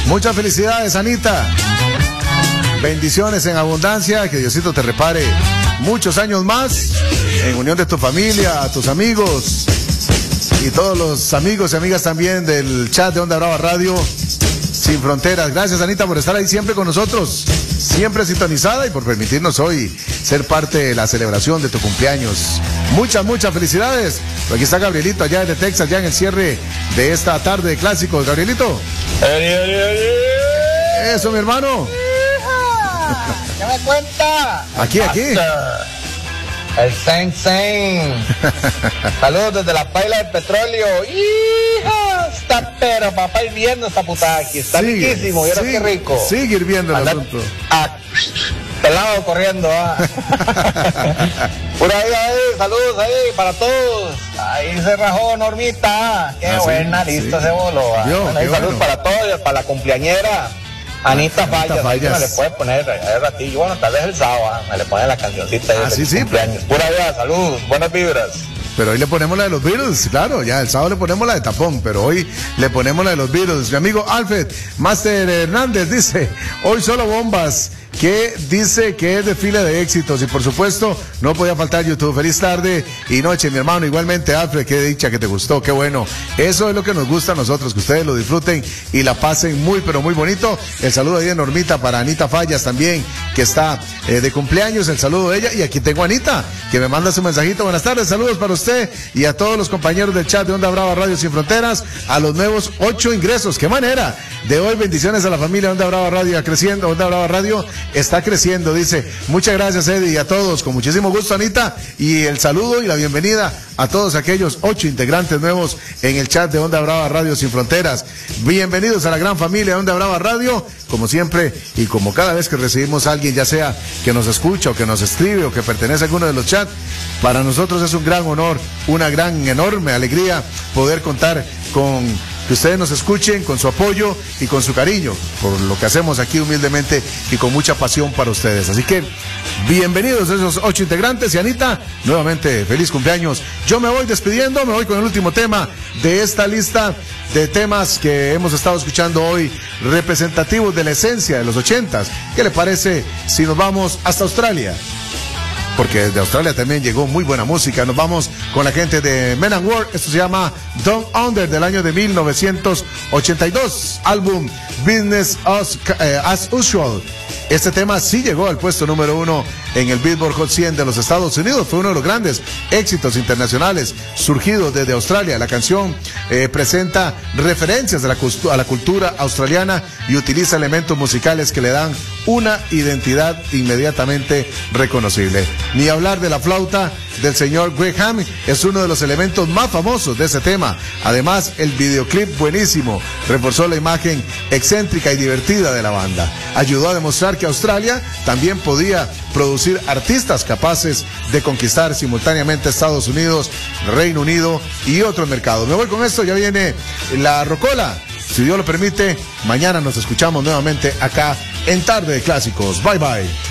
Muchas felicidades, Anita. Bendiciones en abundancia, que Diosito te repare muchos años más, en unión de tu familia, tus amigos y todos los amigos y amigas también del chat de Onda Brava Radio Sin Fronteras. Gracias, Anita, por estar ahí siempre con nosotros, siempre sintonizada, y por permitirnos hoy ser parte de la celebración de tu cumpleaños. Muchas felicidades. Aquí está Gabrielito, allá desde Texas, ya en el cierre de esta tarde de clásicos. Gabrielito. Eso, mi hermano. ¿Qué me cuenta? Aquí. El Sen. Saludos desde la paila de petróleo. ¡Hija! Está pero, papá, hirviendo esta putada aquí. Está riquísimo. Y ahora qué rico. Sigue hirviendo el asunto. Pelado corriendo. Por ahí, saludos ahí para todos. Ahí se rajó Normita. Qué buena, listo ese bolo. Bueno, saludos para todos, para la cumpleañera Anita Fallas. Me le puede poner el ratillo, bueno, tal vez el sábado, me le pone la cancioncita de cumpleaños. Pura vida, saludos, buenas vibras. Pero hoy le ponemos la de los Beatles, claro, ya el sábado le ponemos la de Tapón, pero hoy le ponemos la de los Beatles. Mi amigo Alfred Master Hernández dice, hoy solo bombas, que dice que es desfile de éxitos, y por supuesto no podía faltar YouTube. Feliz tarde y noche, mi hermano. Igualmente, Alfred, qué dicha que te gustó, qué bueno. Eso es lo que nos gusta a nosotros, que ustedes lo disfruten y la pasen muy, pero muy bonito. El saludo ahí de Normita para Anita Fallas también, que está de cumpleaños. El saludo de ella. Y aquí tengo a Anita, que me manda su mensajito. Buenas tardes, saludos para usted y a todos los compañeros del chat de Onda Brava Radio Sin Fronteras, a los nuevos 8 ingresos. Qué manera de hoy. Bendiciones a la familia Onda Brava Radio, creciendo. Onda Brava Radio está creciendo, dice. Muchas gracias, Eddie, y a todos. Con muchísimo gusto, Anita, y el saludo y la bienvenida a todos aquellos 8 integrantes nuevos en el chat de Onda Brava Radio Sin Fronteras. Bienvenidos a la gran familia de Onda Brava Radio, como siempre y como cada vez que recibimos a alguien, ya sea que nos escucha o que nos escribe o que pertenece a alguno de los chats. Para nosotros es un gran honor, una gran, enorme alegría poder contar con que ustedes nos escuchen, con su apoyo y con su cariño por lo que hacemos aquí humildemente y con mucha pasión para ustedes. Así que bienvenidos a esos 8 integrantes. Y Anita, nuevamente feliz cumpleaños. Yo me voy despidiendo, me voy con el último tema de esta lista de temas que hemos estado escuchando hoy, representativos de la esencia de los 80s. ¿Qué le parece si nos vamos hasta Australia? Porque desde Australia también llegó muy buena música. Nos vamos con la gente de Men and World. Esto se llama Down Under, del año de 1982. Álbum Business as Usual. Este tema sí llegó al puesto número 1 en el Billboard Hot 100 de los Estados Unidos. Fue uno de los grandes éxitos internacionales surgidos desde Australia. La canción presenta referencias a la cultura australiana y utiliza elementos musicales que le dan una identidad inmediatamente reconocible. Ni hablar de la flauta del señor Graham, es uno de los elementos más famosos de ese tema. Además, el videoclip buenísimo reforzó la imagen excéntrica y divertida de la banda. Ayudó a demostrar que Australia también podía producir artistas capaces de conquistar simultáneamente Estados Unidos, Reino Unido y otros mercados. Me voy con esto, ya viene la rocola. Si Dios lo permite, mañana nos escuchamos nuevamente acá en Tarde de Clásicos. Bye bye.